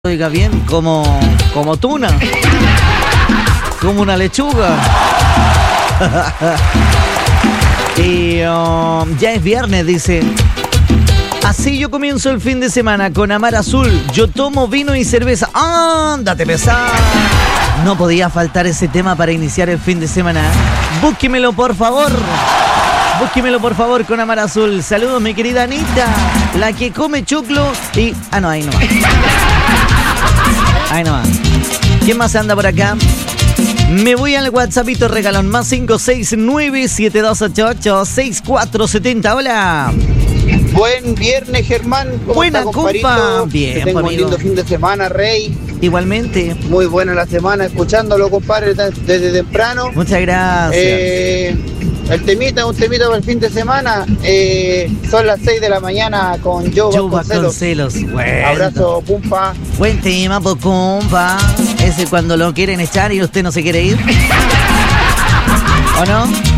Oiga bien, como tuna, como una lechuga. Y ya es viernes, dice. Así yo comienzo el fin de semana con Amar Azul. Yo tomo vino y cerveza. ¡Ándate pesar! No podía faltar ese tema para iniciar el fin de semana. Búsquemelo, por favor. Búsquemelo, por favor, con Amar Azul. Saludos, mi querida Anita, la que come choclo y... Ah, no, ahí no va. Ahí no va. ¿Quién más anda por acá? Me voy al WhatsAppito regalón más 569-7288-6470. Hola. Buen viernes, Germán. Buena, compa. Bien, que tengo un amigo. lindo fin de semana, Rey. Igualmente. Muy buena la semana, escuchándolo, compadre, desde temprano. Muchas gracias. Un temita para el fin de semana. Son las 6 de la mañana con Joe Vasconcelos. Bueno. Abrazo, pumpa. Buen tema, po, compa. Ese cuando lo quieren echar y usted no se quiere ir. ¿O no?